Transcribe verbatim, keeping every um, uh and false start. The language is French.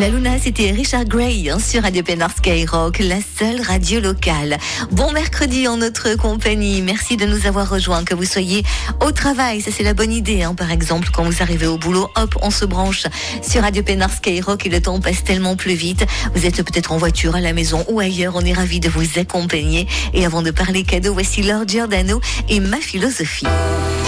La Luna, c'était Richard Gray hein, sur Radio Pénard Skyrock, la seule radio locale. Bon mercredi en notre compagnie. Merci de nous avoir rejoints. Que vous soyez au travail, ça c'est la bonne idée. Hein. Par exemple, quand vous arrivez au boulot, hop, on se branche sur Radio Pénard Skyrock et le temps passe tellement plus vite. Vous êtes peut-être en voiture, à la maison ou ailleurs. On est ravis de vous accompagner. Et avant de parler cadeau, voici Lord Giordano et Ma Philosophie.